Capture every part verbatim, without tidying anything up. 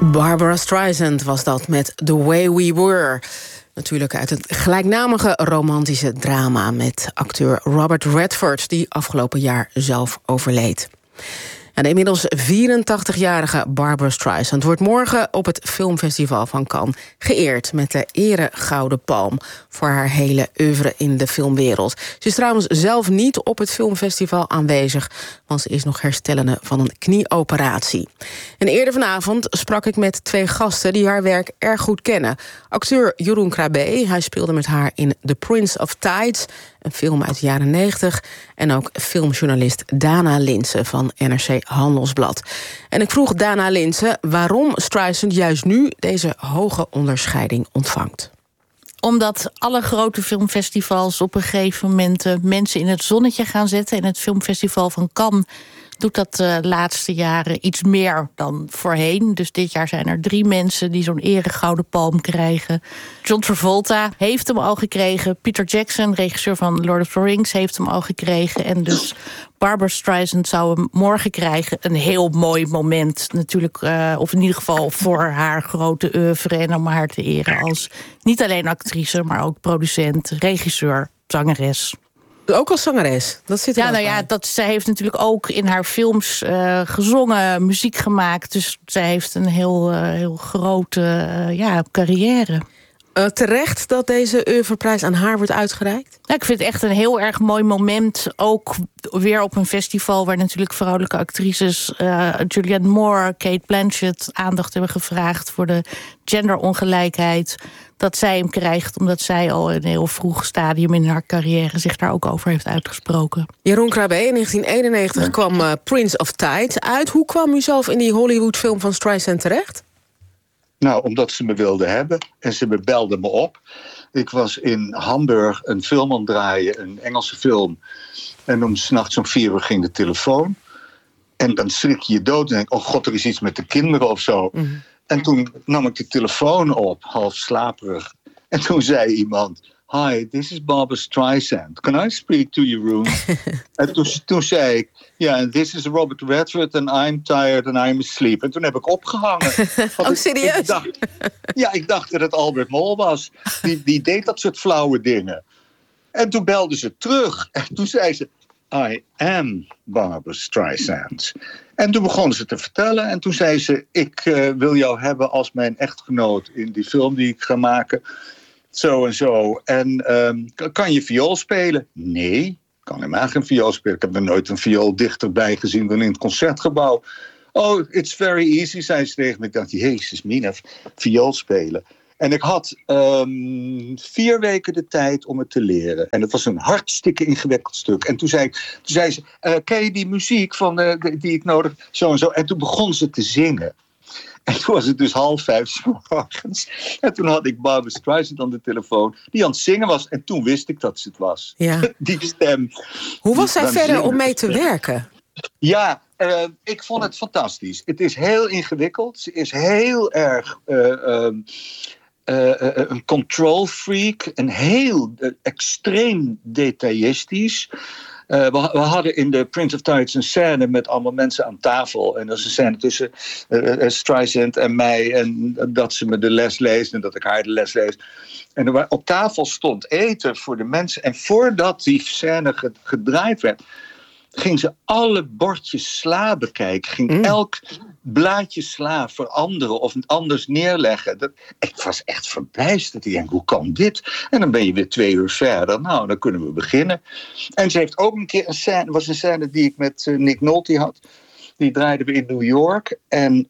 Barbara Streisand was dat met The Way We Were. Natuurlijk uit het gelijknamige romantische drama met acteur Robert Redford, die afgelopen jaar zelf overleed. En de inmiddels vierentachtigjarige Barbara Streisand wordt morgen op het filmfestival van Cannes geëerd met de Ere Gouden Palm voor haar hele oeuvre in de filmwereld. Ze is trouwens zelf niet op het filmfestival aanwezig, want ze is nog herstellende van een knieoperatie. En eerder vanavond sprak ik met twee gasten die haar werk erg goed kennen. Acteur Jeroen Krabbe, hij speelde met haar in The Prince of Tides, een film uit de jaren negentig, en ook filmjournalist Dana Linsen van N R C Handelsblad. En ik vroeg Dana Linsen waarom Streisand juist nu deze hoge onderscheiding ontvangt. Omdat alle grote filmfestivals op een gegeven moment uh, mensen in het zonnetje gaan zetten. En het filmfestival van Cannes doet dat de laatste jaren iets meer dan voorheen. Dus dit jaar zijn er drie mensen die zo'n ere gouden palm krijgen. John Travolta heeft hem al gekregen. Peter Jackson, regisseur van Lord of the Rings, heeft hem al gekregen. En dus Barbara Streisand zou hem morgen krijgen. Een heel mooi moment natuurlijk. Uh, of in ieder geval voor haar grote oeuvre. En om haar te eren als niet alleen actrice, maar ook producent, regisseur, zangeres. Ook als zangeres? Dat zit er ja, nou ja, dat, zij heeft natuurlijk ook in haar films uh, gezongen, muziek gemaakt. Dus zij heeft een heel, uh, heel grote uh, ja, carrière. Uh, terecht dat deze oeuvreprijs aan haar wordt uitgereikt? Ja, ik vind het echt een heel erg mooi moment. Ook weer op een festival waar natuurlijk vrouwelijke actrices Uh, Julianne Moore, Cate Blanchett aandacht hebben gevraagd voor de genderongelijkheid. Dat zij hem krijgt omdat zij al in een heel vroeg stadium in haar carrière zich daar ook over heeft uitgesproken. Jeroen Krabbe, in negentien eenennegentig ja. kwam uh, Prince of Tides uit. Hoe kwam u zelf in die Hollywoodfilm van Streisand terecht? Nou, omdat ze me wilden hebben en ze me belden me op. Ik was in Hamburg een film aan het draaien, een Engelse film. En om 's nachts om vier uur ging de telefoon. En dan schrik je je dood en denk, oh god, er is iets met de kinderen of zo. Mm-hmm. En toen nam ik de telefoon op, half slaperig. En toen zei iemand, hi, this is Barbara Streisand. Can I speak to you, Jeroen? En toen, toen zei ik, ja, yeah, this is Robert Redford and I'm tired and I'm asleep. En toen heb ik opgehangen. Oh, ik, serieus? Ik dacht, ja, ik dacht dat het Albert Mol was. Die, die deed dat soort flauwe dingen. En toen belde ze terug. En toen zei ze, I am Barbara Streisand. En toen begonnen ze te vertellen. En toen zei ze, ik uh, wil jou hebben als mijn echtgenoot in die film die ik ga maken. Zo en zo. En um, kan je viool spelen? Nee, ik kan helemaal geen viool spelen. Ik heb er nooit een viool dichterbij gezien dan in het Concertgebouw. Oh, it's very easy, zei ze tegen me. Ik dacht, jezus mina, viool spelen. En ik had um, vier weken de tijd om het te leren. En het was een hartstikke ingewikkeld stuk. En toen zei, ik, toen zei ze, uh, ken je die muziek van, uh, die ik nodig, zo en zo. En toen begon ze te zingen. En toen was het dus half vijf 's morgens. En toen had ik Barbara Streisand aan de telefoon, die aan het zingen was. En toen wist ik dat ze het was. Ja. Die stem. Hoe was zij verder om mee te werken? Ja, uh, ik vond het fantastisch. Het is heel ingewikkeld. Ze is heel erg Uh, um, Uh, uh, een control freak, een heel uh, extreem detailistisch. Uh, we, we hadden in de Prince of Tides een scène met allemaal mensen aan tafel. En dat is een scène tussen uh, uh, Streisand en mij. En dat ze me de les leest en dat ik haar de les lees. En er, op tafel stond eten voor de mensen. En voordat die scène gedraaid werd, ging ze alle bordjes sla bekijken. Ging mm. elk blaadje sla veranderen of anders neerleggen. Dat, ik was echt verbijsterd. Ik denk, hoe kan dit? En dan ben je weer twee uur verder. Nou, dan kunnen we beginnen. En ze heeft ook een keer een scène, was een scène die ik met uh, Nick Nolte had. Die draaiden we in New York. En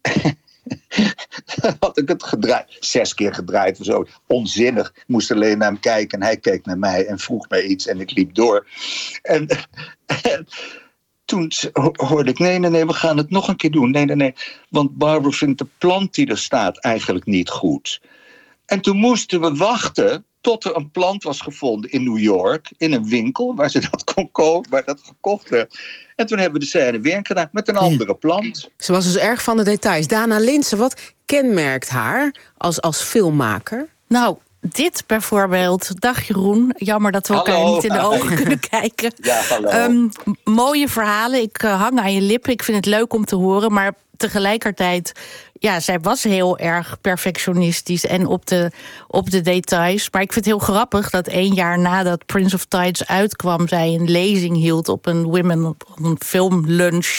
had ik het gedraaid. Zes keer gedraaid of zo. Onzinnig. Ik moest alleen naar hem kijken en hij keek naar mij en vroeg mij iets en ik liep door. En, en toen hoorde ik, nee, nee, nee, we gaan het nog een keer doen. Nee, nee, nee, want Barbara vindt de plant die er staat eigenlijk niet goed. En toen moesten we wachten tot er een plant was gevonden in New York, in een winkel waar ze dat kon kopen, waar dat gekocht werd. En toen hebben we de scène weer gedaan met een andere plant. Ze was dus erg van de details. Dana Linsen, wat kenmerkt haar als, als filmmaker? Nou, dit bijvoorbeeld. Dag Jeroen, jammer dat we elkaar hallo. niet in de ogen kunnen kijken. Ja, hallo. Um, mooie verhalen, ik uh, hang aan je lippen. Ik vind het leuk om te horen, maar tegelijkertijd, ja, zij was heel erg perfectionistisch en op de, op de details. Maar ik vind het heel grappig dat één jaar nadat Prince of Tides uitkwam, zij een lezing hield op een women op een filmlunch.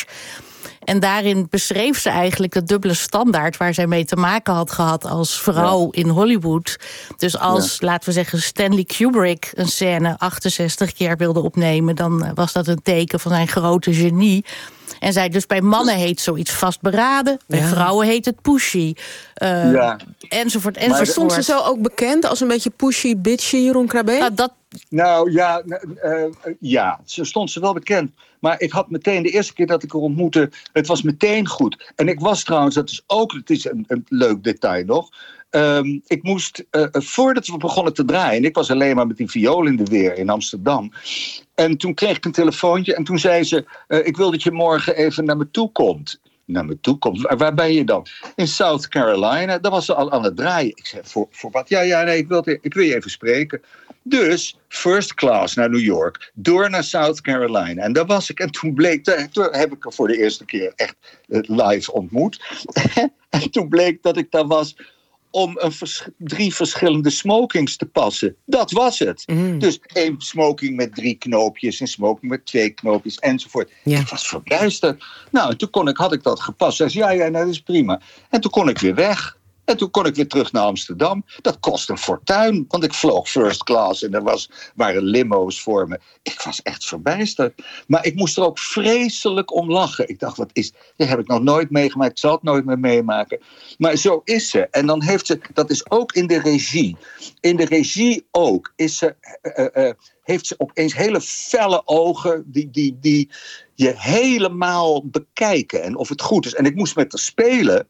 En daarin beschreef ze eigenlijk de dubbele standaard waar zij mee te maken had gehad als vrouw ja. in Hollywood. Dus als, ja. laten we zeggen, Stanley Kubrick een scène achtenzestig keer wilde opnemen, dan was dat een teken van zijn grote genie. En zij dus bij mannen heet zoiets vastberaden, bij ja. vrouwen heet het pushy. Uh, ja. Enzovoort, enzovoort. Maar stond ze zo ook bekend als een beetje pushy, bitchy, Jeroen Krabbe? Nou, dat... nou ja, uh, ja, ze stond ze wel bekend. Maar ik had meteen, de eerste keer dat ik haar ontmoette, het was meteen goed. En ik was trouwens, dat is ook, het is een, een leuk detail nog. Um, ik moest, uh, voordat we begonnen te draaien, ik was alleen maar met die viool in de weer in Amsterdam. En toen kreeg ik een telefoontje en toen zei ze, uh, ik wil dat je morgen even naar me toe komt. Naar me toe komt? Waar, waar ben je dan? In South Carolina. Daar was ze al aan het draaien. Ik zei, voor, voor wat? Ja, ja, nee, ik wil, ik wil je even spreken. Dus, first class naar New York. Door naar South Carolina. En daar was ik. En toen bleek, toen heb ik haar voor de eerste keer echt live ontmoet. En toen bleek dat ik daar was om een vers- drie verschillende smokings te passen. Dat was het. Mm. Dus één smoking met drie knoopjes, een smoking met twee knoopjes, enzovoort. Ja. Ik was verbijsterd. Nou, en toen kon ik, had ik dat gepast. Zei ze, ja, ja, nou, dat is prima. En toen kon ik weer weg. En toen kon ik weer terug naar Amsterdam. Dat kost een fortuin, want ik vloog first class en er was, waren limo's voor me. Ik was echt verbijsterd. Maar ik moest er ook vreselijk om lachen. Ik dacht, wat is... Dat heb ik nog nooit meegemaakt, ik zal het nooit meer meemaken. Maar zo is ze. En dan heeft ze... Dat is ook in de regie. In de regie ook is ze... Uh, uh, heeft ze opeens hele felle ogen die, die, die je helemaal bekijken. En of het goed is. En ik moest met haar spelen.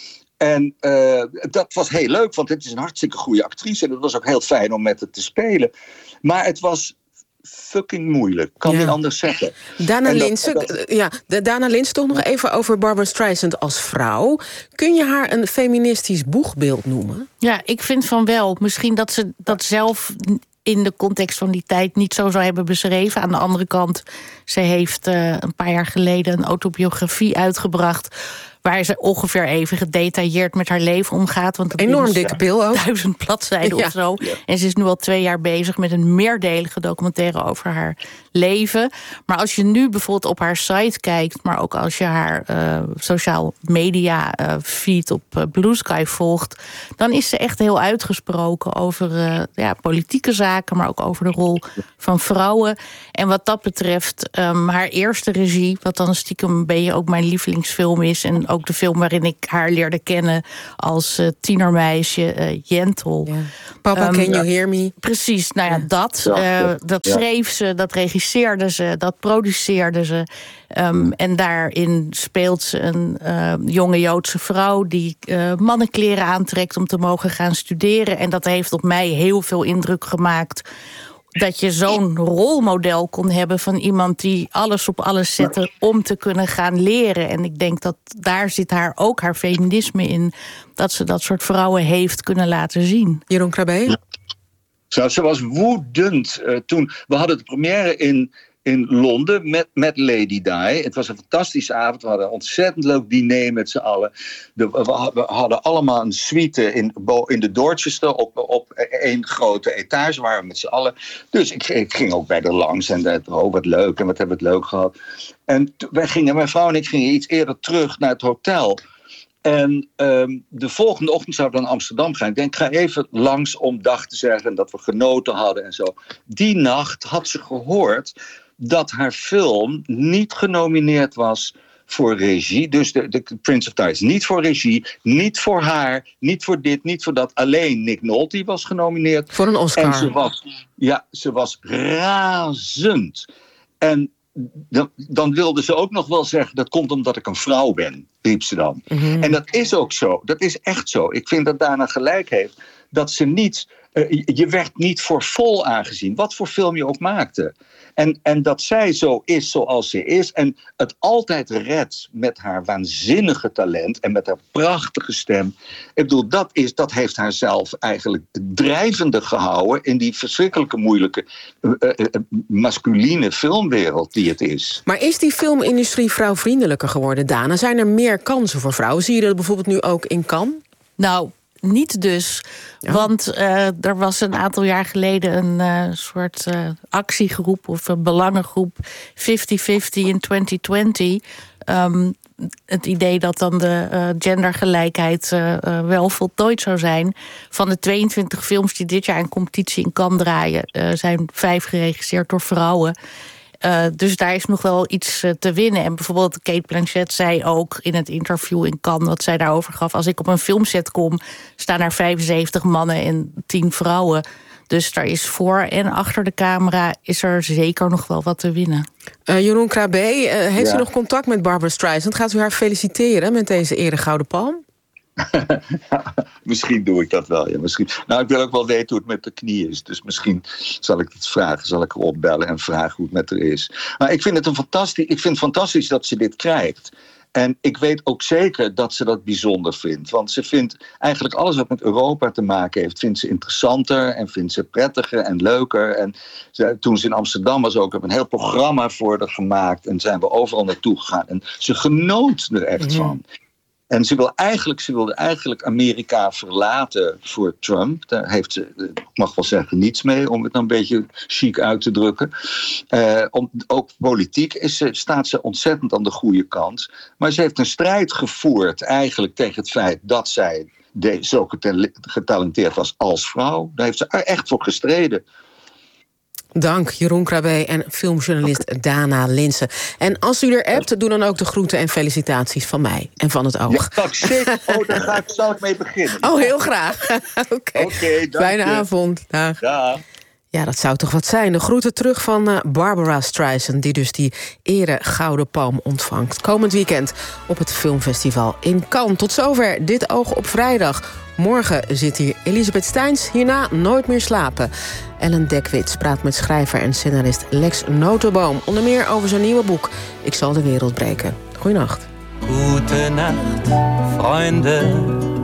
En uh, dat was heel leuk, want het is een hartstikke goede actrice. En het was ook heel fijn om met haar te spelen. Maar het was fucking moeilijk, kan ja. niet anders zeggen. Dana Linsen, dat... ja, Dana Linsen, toch nog even over Barbra Streisand als vrouw. Kun je haar een feministisch boegbeeld noemen? Ja, ik vind van wel. Misschien dat ze dat zelf in de context van die tijd niet zo zou hebben beschreven. Aan de andere kant, ze heeft uh, een paar jaar geleden een autobiografie uitgebracht waar ze ongeveer even gedetailleerd met haar leven omgaat. Want dat enorm dikke pil ook. Duizend bladzijden ja. of zo. Ja. En ze is nu al twee jaar bezig met een meerdelige documentaire over haar leven. Maar als je nu bijvoorbeeld op haar site kijkt, maar ook als je haar uh, sociaal media uh, feed op uh, Blue Sky volgt, dan is ze echt heel uitgesproken over uh, ja, politieke zaken, maar ook over de rol van vrouwen. En wat dat betreft, um, haar eerste regie, wat dan stiekem een beetje ook mijn lievelingsfilm is, en ook de film waarin ik haar leerde kennen als uh, tienermeisje, uh, Jentel. Ja. Papa, um, can you hear me? Precies, nou ja, dat, uh, dat ja. schreef ze, dat regisseerde ze, dat produceerde ze. Um, en daarin speelt ze een uh, jonge Joodse vrouw die uh, mannenkleren aantrekt om te mogen gaan studeren. En dat heeft op mij heel veel indruk gemaakt, dat je zo'n rolmodel kon hebben van iemand die alles op alles zette om te kunnen gaan leren. En ik denk dat daar zit haar ook haar feminisme in, dat ze dat soort vrouwen heeft kunnen laten zien. Jeroen Krabbe? Ja. Ze was woedend uh, toen. We hadden de première in, in Londen met, met Lady Di. Het was een fantastische avond. We hadden een ontzettend leuk diner met z'n allen. De, we, we hadden allemaal een suite in, in de Dorchester op, op één grote etage. Waren we met z'n allen. Dus ik, ik ging ook bij de langs. En dat, oh, wat leuk. En wat hebben we het leuk gehad. En t- wij gingen, mijn vrouw en ik gingen iets eerder terug naar het hotel. En um, de volgende ochtend zouden we naar Amsterdam gaan. Ik denk, ik ga even langs om dag te zeggen dat we genoten hadden en zo. Die nacht had ze gehoord dat haar film niet genomineerd was voor regie. Dus de, de Prince of Tides niet voor regie, niet voor haar, niet voor dit, niet voor dat. Alleen Nick Nolte was genomineerd. Voor een Oscar. En ze was, ja, ze was razend. En dan, dan wilde ze ook nog wel zeggen, dat komt omdat ik een vrouw ben, riep ze dan. Mm-hmm. En dat is ook zo. Dat is echt zo. Ik vind dat Dana gelijk heeft. dat ze niet... Uh, je werd niet voor vol aangezien, wat voor film je ook maakte. En, en dat zij zo is zoals ze is en het altijd redt met haar waanzinnige talent en met haar prachtige stem. Ik bedoel, dat, is, dat heeft haar zelf eigenlijk drijvende gehouden in die verschrikkelijke moeilijke uh, uh, masculine filmwereld die het is. Maar is die filmindustrie vrouwvriendelijker geworden, Dana? Zijn er meer kansen voor vrouwen? Zie je dat bijvoorbeeld nu ook in Cannes? Nou, niet dus. Ja. Want uh, er was een aantal jaar geleden een uh, soort uh, actiegroep of een belangengroep vijftig vijftig in twintig twintig. Um, het idee dat dan de uh, gendergelijkheid uh, uh, wel voltooid zou zijn. Van de tweeëntwintig films die dit jaar in competitie in Cannes draaien, uh, zijn vijf geregisseerd door vrouwen. Uh, dus daar is nog wel iets uh, te winnen. En bijvoorbeeld Cate Blanchett zei ook in het interview in Cannes wat zij daarover gaf: als ik op een filmset kom, staan er vijfenzeventig mannen en tien vrouwen. Dus daar is voor en achter de camera is er zeker nog wel wat te winnen. Uh, Jeroen Krabbe, uh, heeft ja. u nog contact met Barbra Streisand? Gaat u haar feliciteren met deze ere Gouden Palm? Misschien doe ik dat wel, ja. Misschien. Nou, ik wil ook wel weten hoe het met de knie is. Dus misschien zal ik het vragen, zal ik haar opbellen en vragen hoe het met haar is. Maar ik vind het een fantastisch, ik vind het fantastisch dat ze dit krijgt. En ik weet ook zeker dat ze dat bijzonder vindt. Want ze vindt eigenlijk alles wat met Europa te maken heeft, vindt ze interessanter en vindt ze prettiger en leuker. En ze, toen ze in Amsterdam was ook, heb ik een heel programma voor haar gemaakt. En zijn we overal naartoe gegaan. En ze genoot er echt mm-hmm. van. En ze, wil eigenlijk, ze wilde eigenlijk Amerika verlaten voor Trump. Daar heeft ze, ik mag wel zeggen, niets mee, om het dan een beetje chic uit te drukken. Uh, om, ook politiek is ze, staat ze ontzettend aan de goede kant. Maar ze heeft een strijd gevoerd eigenlijk tegen het feit dat zij de, zo getalenteerd was als vrouw. Daar heeft ze echt voor gestreden. Dank, Jeroen Krabbe en filmjournalist Dana Linsen. En als u er appt, doe dan ook de groeten en felicitaties van mij en van het oog. Ja, zeker. Oh, daar ga ik, zal ik mee beginnen. Oh, heel graag. Oké, okay. okay, fijne avond. Dag. Dag. Ja, dat zou toch wat zijn. De groeten terug van uh, Barbra Streisand, die dus die ere Gouden Palm ontvangt. Komend weekend op het filmfestival in Cannes. Tot zover Dit Oog op Vrijdag. Morgen zit hier Elisabeth Steins, hierna Nooit meer slapen. Ellen Dekwits praat met schrijver en scenarist Lex Notenboom. Onder meer over zijn nieuwe boek Ik zal de wereld breken. Goeienacht. Goedenacht, vrienden.